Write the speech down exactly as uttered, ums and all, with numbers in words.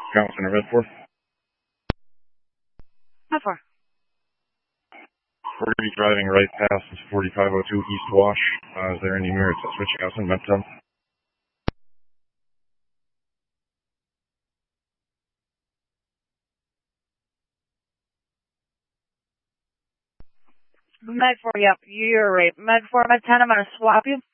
County Center, Med four. How far? We're going to be driving right past this forty-five oh two East Wash. Uh, is there any mirrors at switching house in Med ten? Med four, yep, you're right. Med four, Med ten, I'm going to swap you.